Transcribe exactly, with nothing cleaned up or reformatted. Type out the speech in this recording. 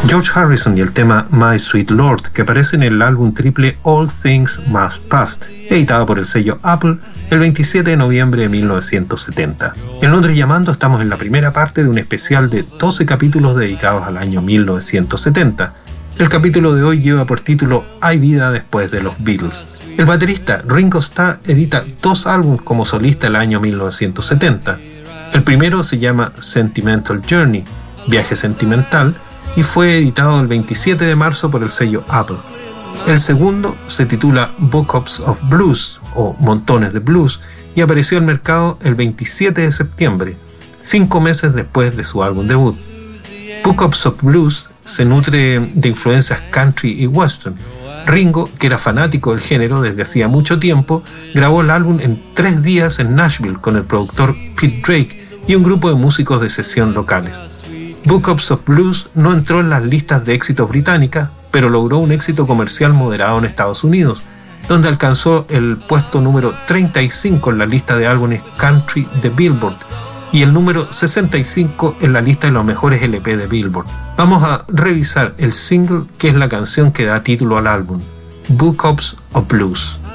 George Harrison y el tema My Sweet Lord, que aparece en el álbum triple All Things Must Pass, editado por el sello Apple el veintisiete de noviembre de mil novecientos setenta. En Londres Llamando estamos en la primera parte de un especial de doce capítulos dedicados al año mil novecientos setenta. El capítulo de hoy lleva por título Hay vida después de los Beatles. El baterista Ringo Starr edita dos álbumes como solista el año mil novecientos setenta. El primero se llama Sentimental Journey, Viaje Sentimental, y fue editado el veintisiete de marzo por el sello Apple. El segundo se titula Buckets of Blues o Montones de Blues y apareció al mercado el veintisiete de septiembre, cinco meses después de su álbum debut. Buckets of Blues se nutre de influencias country y western. Ringo, que era fanático del género desde hacía mucho tiempo, grabó el álbum en tres días en Nashville con el productor Pete Drake y un grupo de músicos de sesión locales. Buckets of Blues no entró en las listas de éxitos británicas, pero logró un éxito comercial moderado en Estados Unidos, donde alcanzó el puesto número treinta y cinco en la lista de álbumes country de Billboard y el número sesenta y cinco en la lista de los mejores L P de Billboard. Vamos a revisar el single que es la canción que da título al álbum, Buckets of Blues.